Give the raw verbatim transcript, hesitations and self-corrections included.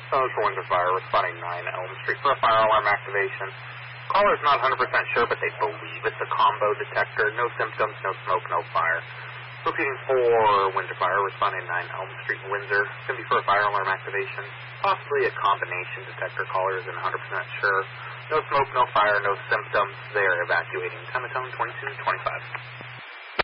Sounds for Windsor Fire, responding nine Elm Street for a fire alarm activation. Caller's not one hundred percent sure, but they believe it's a combo detector. No symptoms, no smoke, no fire. Repeating for Windsor Fire, responding nine Elm Street in Windsor. It's going to be for a fire alarm activation. Possibly a combination detector. Caller isn't one hundred percent sure. No smoke, no fire, no symptoms. They are evacuating. Time of tone twenty-two twenty-five.